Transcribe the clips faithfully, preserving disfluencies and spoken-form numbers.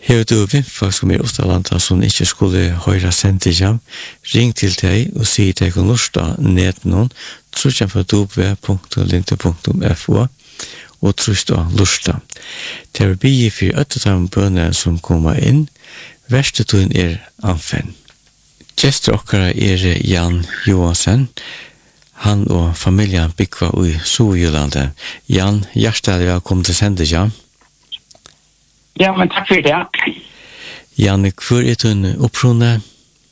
Har du vimfag som er Ostalanda som ikke skulle høyre sendtiga, ring til deg og si deg om norska netnon, trusja på w punktum linte punktum f o og trusja lusta. Det er bygge for øttetam bønner som kommer inn, verstetun er anfen. Gjester okkara er Jan Johansen, han og familjen bygva i Sovjelandet. Jan, hjertelig velkommen til sendtiga. Ja, men takk for det. Janne, hvor er du opprunnet?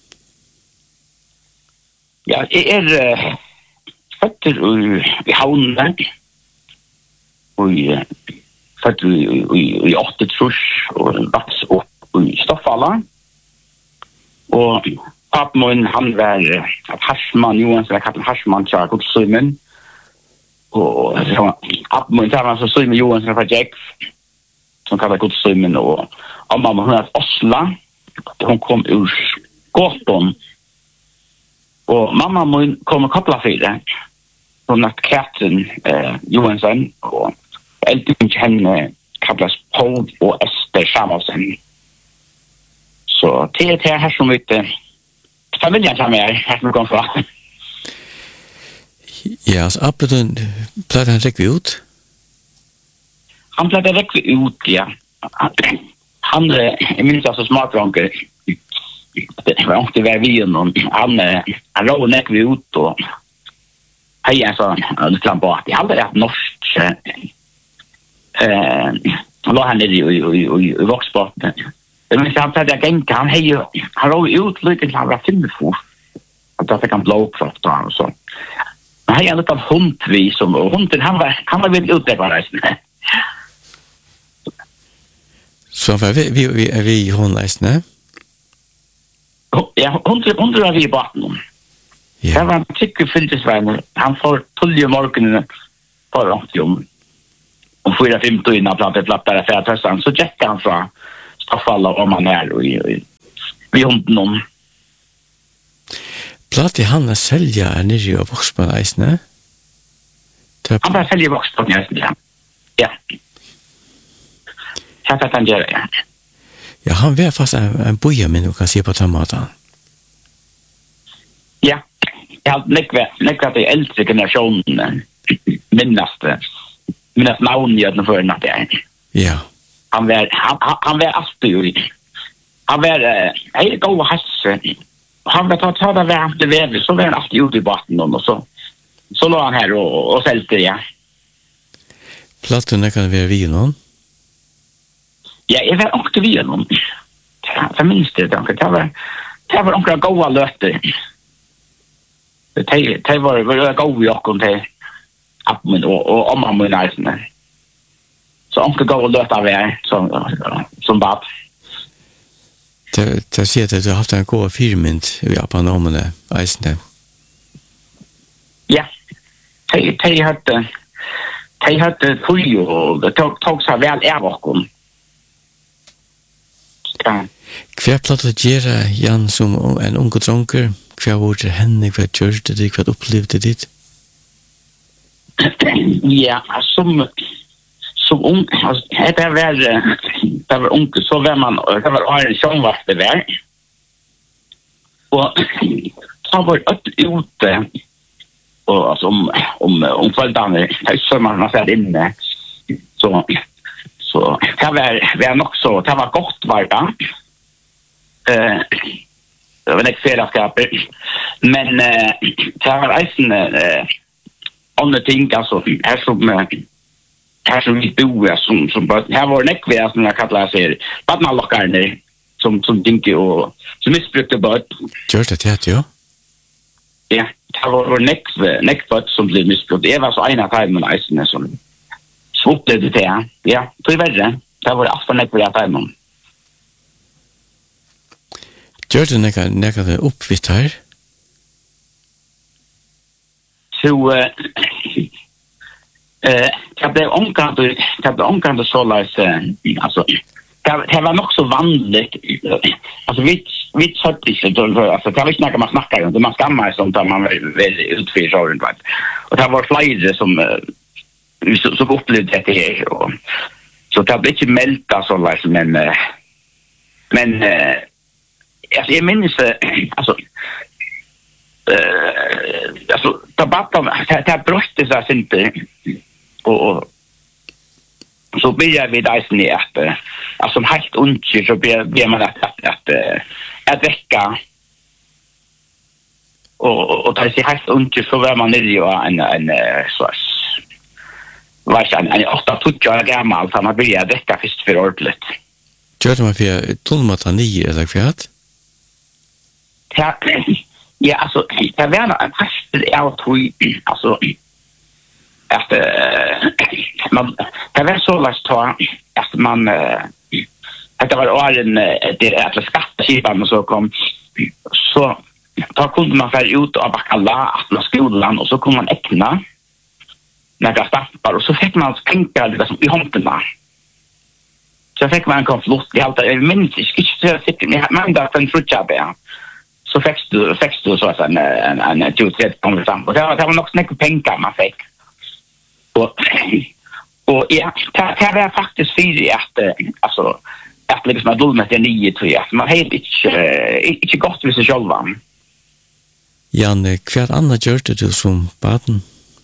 Ja, jeg er uh, født i, i Havnen, og uh, født i, i, i åtte trus, og vaks opp i Stoffala. Og pappen min, han var uh, Harsman, Johansen, jeg kalte Harsman, til Godssøymen. Og pappen min, han var så Søymen Johansen fra Jeks, som kallar Godssøymen, og, og mamma, hun er Osla. Hon kom ur Skåton. Og mamma min kom og koppla fire. Hun er Katrin eh, Johansson, og eldre henne kallas Paul og Ester Samuelsen. Så det er det her som vet familjen kommer her, her som kom fra. Ja, så Appelton, pleide han rekve ut? Han pleide rekve ut, ja. Han, jeg minns altså smartranker, det var ikke ved vi og han, han råd nekve ut, og hei en sånn, litt langt bak. Jeg hadde rett norsk, eh, han lå her nede i, i, i, i Voksbåten. Jeg minns han pleide jeg genke, han hei, han råd ut litt til han var fimmefot, og da fikk han blåkropp og sånn. Men hei en litt av hundvi, som, og hunden, han var, han var veldig utdekvar reisende. Så var vi, vi, vi, er vi i håndleisene? Ja, hun var vi i baten. Ja. Det var en tykke fyltesveimer. Han får tulje morgenen på Råntium. Og fyra fem døgn av plantet lappere fra tøsten. Så gikk han fra Stoffalla om han her og vi hunden om. Platt i han å selge er nere i Voksbåten-eisene? Han bare selger Voksbåten-eisene, ja. Ja. Hva kan gjøre, ja. Ja, han var fast en, en boja, men du kan se på tomaten. Ja, jeg har nekket de eldre generasjonene minnast, minnast navn i ødene før natt jeg. Ja. Han var, han, han var alltid jo, han var en god hasse. Han var tatt av det til vevet, så var han alltid ute i baten, og så, så lå han her og, og selte, ja. Plattene kan være vi noen? Ja, jeg var åkte vi noen. Jeg minns det, det var, det var åkte gode løter. Det var, var gode i åkken til appen og, og omma min eisene. Så åkte gode løter vi er, som, som bad. Det sier at du har haft en god firmynd i Japan om det eisene. Ja, de hørte, de hørte fly, og det tok, tok seg vel av åkken. Hva platt å gjøre, Jan, som en unge dronker? Hva var det henne? Hva gjørte det? Hva opplevde det? Ja, som, som ung, det var, det var unge, så var man, det var en sjånvakt det var. Og så var det ute, og altså, om, om, om kveldene, så man har sett inne, så... Så det var, var nok så, det var godt var det. Uh, det var ikke fellesskaper. Men uh, det var eisen uh, andre ting, altså, her som, uh, her som vi bor, som, som, her var det ikke ved, som jeg kallar seg, badnallokkerne, som, som dinker og, som misbrukte bøtt. Gjør det det, ja? Ja, det var nekk bøtt som ble misbrukt. Det var så en av timene eisene som, så opplevde det, ja, det var verre. Det var alt for nekk for jeg tar med. Gjør du nekka det oppvitt her? Så, uh, uh, det ble omkant, det ble omkant så løs, uh, altså, det var nok så vanlig, altså, vi, vi satt ikke, altså, det var ikke noe man snakker om, det man skammer sånt, da man var utfyrt så rundt, og det var flere som, uh, som, som opplevde dette her, og, så det ble ikke meldt så løs, men uh, Men eh, alltså jag minns eh, alltså eh alltså tabatten det det bröstet så inte och så blir jag vid isen i att eh, alltså helt ungt så blir blir man att att att, att väcka och och ta sig helt ungt så var man nere och en en så var det en åtta år gammal så man började väcka först för ordentligt. Gjorde man för tunnmata nio eller kvart? Ja, ja, alltså det var en fast auto alltså att man det var så lätt ta att man att det var åren det att skattekipan och så kom så då kunde man få ut och bakalla att man skolan och så kunde man äckna några stampar och så fick man tänka lite som i handen. Så fick man en konflikt i allt. Jag minns inte sitter man där för en frutjabbe. Så fick du fick du så att en en en tjugotre kommer fram. Och det var det var nog snäcka pengar man fick. Och och ja, det det var faktiskt fyra att alltså att liksom att dulmet är nio tror jag. Man helt inte inte gott vid sig själva. Janne, kvart annat gjorde du som barn?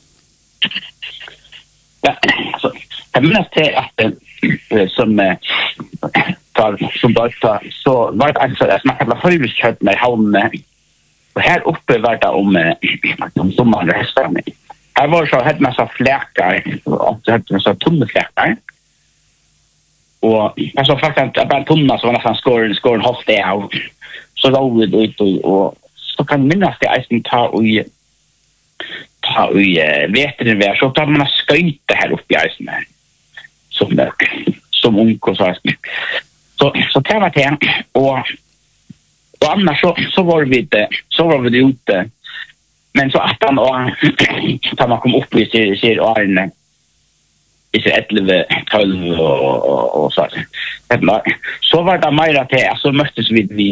Ja, alltså jag minns det att som tar som bara så var det alltså att man hade förut kört med havn och här uppe var det om om sommarrestaurang. Här var så hade man så fläckar och så hade man så tunna fläckar. Och jag så faktiskt att bara tunna så var nästan skåren skåren halvt det av så låg det ut och så kan minnas det att ta och ta och vet det väl så tar man skøyte här uppe i isen som som ung och så så så det var det och och annars så så var vi det så var vi ute men så att han och tar man kom upp i sig sig åren i sig elva tolv och och så så var det mer att det så möttes vi